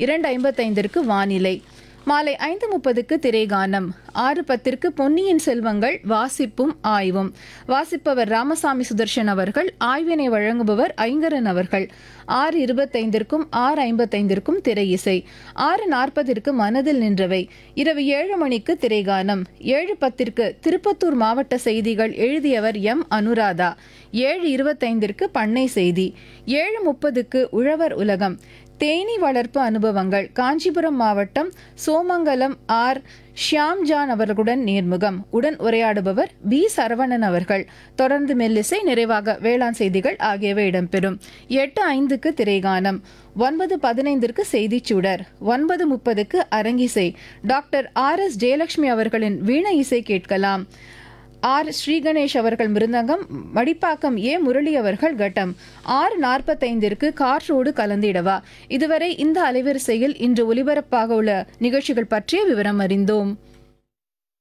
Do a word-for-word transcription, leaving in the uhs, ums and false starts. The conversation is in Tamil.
இரண்டு ஐம்பத்தைந்திற்கு வானிலை, மாலை ஐந்து முப்பதுக்கு திரைகானம், ஆறு பத்திற்கு பொன்னியின் செல்வங்கள் வாசிப்பும் ஆய்வும். வாசிப்பவர் ராமசாமி சுதர்ஷன் அவர்கள், ஆய்வினை வழங்குபவர் ஐங்கரன் அவர்கள். ஆறு இருபத்தைந்திற்கும் ஆறு ஐம்பத்தைந்திற்கும் திரை இசை, ஆறு நாற்பதிற்கு மனதில் நின்றவை. இரவு ஏழு மணிக்கு திரைகானம், ஏழு பத்திற்கு திருப்பத்தூர் மாவட்ட செய்திகள், எழுதியவர் எம் அனுராதா. ஏழு இருபத்தைந்திற்கு பண்ணை செய்தி, ஏழு முப்பதுக்கு உழவர் உலகம், தேனீ வளர்ப்பு அனுபவங்கள், காஞ்சிபுரம் மாவட்டம் சோமங்கலம் ஆர் ஷியாம்ஜான் அவர்களுடன் நேர்முகம். உடன் உரையாடுபவர் பி சரவணன் அவர்கள். தொடர்ந்து மெல்லிசை, நிறைவாக வேளாண் செய்திகள் ஆகியவை இடம்பெறும். எட்டு ஐந்துக்கு திரைகானம், ஒன்பது பதினைந்திற்கு செய்திச் சுடர், ஒன்பது முப்பதுக்கு அரங்கிசை, டாக்டர் ஆர் எஸ் ஜெயலட்சுமி அவர்களின் வீண இசை கேட்கலாம். ஆர் ஸ்ரீகணேஷ் அவர்கள் மிருதங்கம், மடிப்பாக்கம் ஏ முரளி அவர்கள் கட்டம். ஆறு நாற்பத்தைந்திற்கு காற்றோடு கலந்திடவா. இதுவரை இந்த அலைவரிசையில் இன்று ஒலிபரப்பாக உள்ள நிகழ்ச்சிகள் பற்றிய விவரம் அறிந்தோம்.